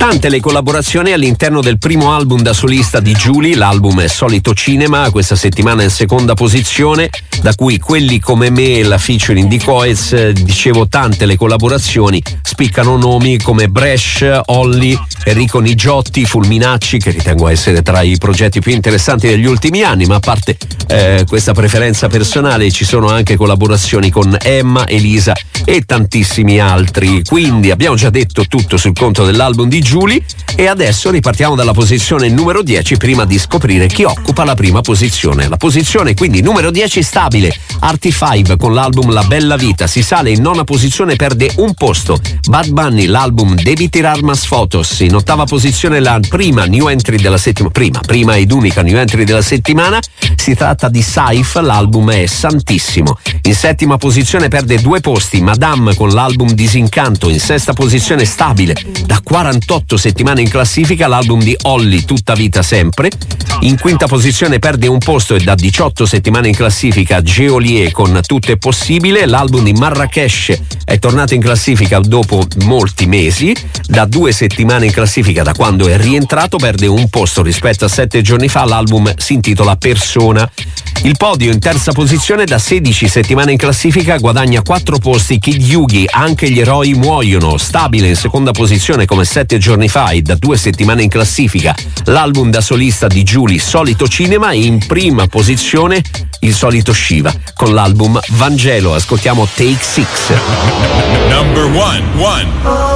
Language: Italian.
Tante le collaborazioni all'interno del primo album da solista di Giuly, l'album è Solito Cinema, questa settimana in seconda posizione, da cui quelli come me e la featuring di Coez, dicevo tante le collaborazioni, spiccano nomi come Bresh, Olly, Enrico Nigiotti, Fulminacci, che ritengo essere tra i progetti più interessanti degli ultimi anni, ma a parte questa preferenza personale ci sono anche collaborazioni con Emma, Elisa e tantissimi altri. Quindi abbiamo già detto tutto sul conto dell'album di Giuly e adesso ripartiamo dalla posizione numero 10 prima di scoprire chi occupa la prima posizione. La posizione quindi numero 10 stabile, Artie5 con l'album La Bella Vita, si sale in nona posizione, perde un posto. Bad Bunny, l'album Devi tirar más fotos, in ottava posizione la prima new entry della settimana, prima ed unica new entry della settimana, si tratta di Saif, l'album è Santissimo. In settima posizione perde 2 posti Madame con l'album Disincanto, in sesta posizione stabile da 48 settimane in classifica l'album di Olly Tutta Vita Sempre. In quinta posizione perde un posto e da 18 settimane in classifica Geolier con Tutto è possibile, l'album di Marrakesh è tornato in classifica dopo molti mesi, da 2 settimane in classifica da quando è rientrato, perde un posto rispetto a 7 giorni fa, l'album si intitola Persona. Il podio in terza posizione da 16 settimane in classifica guadagna 4 posti Kid Yugi, Anche gli eroi muoiono, stabile in seconda posizione come 7 giorni fa e da 2 settimane in classifica l'album da solista di Giuly Solito Cinema, e in prima posizione il solito Shiva con l'album Vangelo. Ascoltiamo Take 6. Number one.